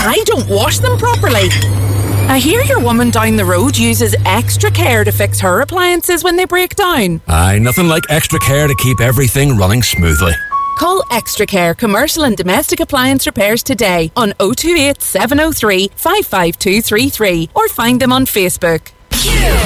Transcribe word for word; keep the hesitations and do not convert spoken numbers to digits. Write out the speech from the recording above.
I don't wash them properly. I hear your woman down the road uses extra care to fix her appliances when they break down. Aye, nothing like extra care to keep everything running smoothly. Call Extra Care Commercial and Domestic Appliance Repairs today on oh two eight, seven oh three, five five two three three or find them on Facebook.